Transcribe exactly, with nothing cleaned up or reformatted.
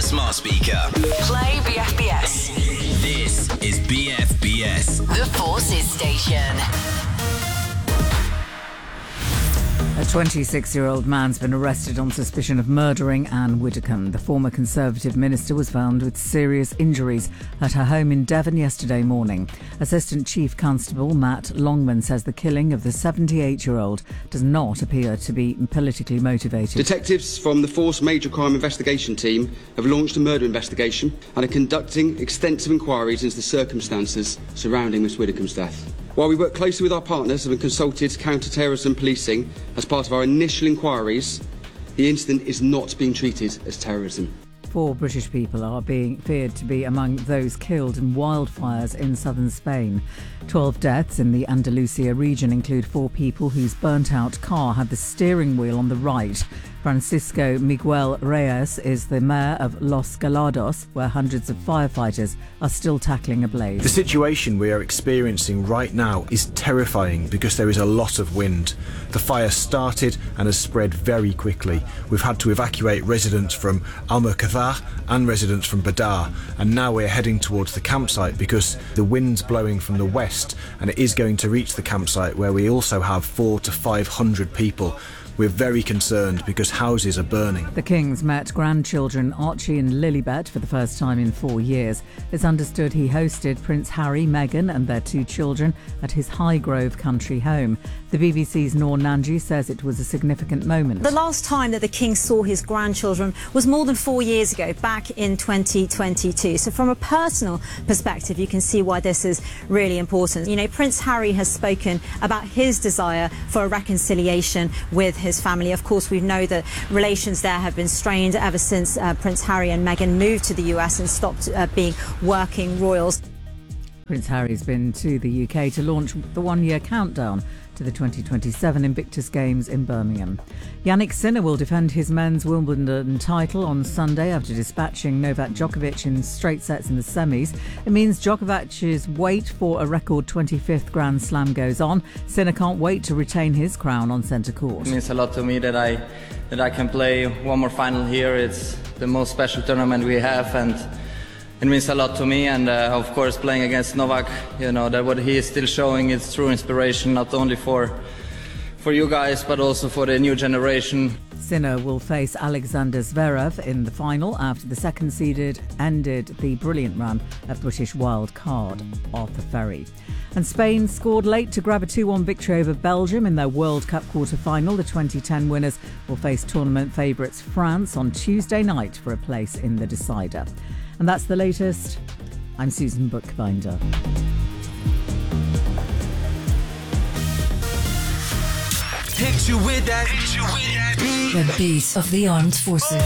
smart speaker. Play B F B S. This is B F B S. The Forces Station. A twenty-six-year-old man's been arrested on suspicion of murdering Anne Widdecombe. The former Conservative minister was found with serious injuries at her home in Devon yesterday morning. Assistant Chief Constable Matt Longman says the killing of the seventy-eight-year-old does not appear to be politically motivated. Detectives from the Force Major Crime Investigation Team have launched a murder investigation and are conducting extensive inquiries into the circumstances surrounding Miss Widdecombe's death. While we work closely with our partners and have consulted counter-terrorism policing as part of our initial inquiries, the incident is not being treated as terrorism. Four British people are being feared to be among those killed in wildfires in southern Spain. Twelve deaths in the Andalusia region include four people whose burnt-out car had the steering wheel on the right. Francisco Miguel Reyes is the mayor of Los Galados, where hundreds of firefighters are still tackling a blaze. The situation we are experiencing right now is terrifying because there is a lot of wind. The fire started and has spread very quickly. We've had to evacuate residents from Almucadar and residents from Badar, and now we're heading towards the campsite because the wind's blowing from the west and it is going to reach the campsite where we also have four to five hundred people. We're very concerned because houses are burning. The Kings met grandchildren Archie and Lilibet for the first time in four years. It's understood he hosted Prince Harry, Meghan and their two children at his Highgrove country home. The B B C's Noor Nanji says it was a significant moment. The last time that the King saw his grandchildren was more than four years ago, back in twenty twenty-two. So from a personal perspective, you can see why this is really important. You know, Prince Harry has spoken about his desire for a reconciliation with his his family. Of course, we know that relations there have been strained ever since uh, Prince Harry and Meghan moved to the U S and stopped uh, being working royals. Prince Harry's been to the U K to launch the one-year countdown to the twenty twenty-seven Invictus Games in Birmingham. Yannick Sinner will defend his men's Wimbledon title on Sunday after dispatching Novak Djokovic in straight sets in the semis. It means Djokovic's wait for a record twenty-fifth Grand Slam goes on. Sinner can't wait to retain his crown on centre court. It means a lot to me that I that I can play one more final here. It's the most special tournament we have, and it means a lot to me, and uh, of course playing against Novak, you know, that what he is still showing is true inspiration, not only for for you guys but also for the new generation. Sinner will face Alexander Zverev in the final after the second seeded ended the brilliant run of British wild card Arthur Ferry. And Spain scored late to grab a two one victory over Belgium in their World Cup quarter-final. The twenty ten winners will face tournament favourites France on Tuesday night for a place in the decider. And that's the latest. I'm Susan Bookbinder. Picture with that. Picture with that. The beat of the armed forces.